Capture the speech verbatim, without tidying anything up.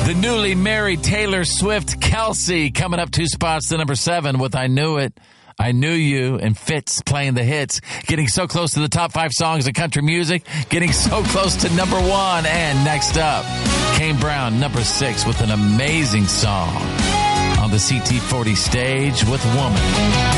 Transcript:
The newly married Taylor Swift, Kelsey, coming up two spots to number seven with I Knew It, I Knew You, and Fitz playing the hits. Getting so close to the top five songs of country music. Getting so close to number one. And next up, Kane Brown, number six, with an amazing song on the C T forty stage with Woman.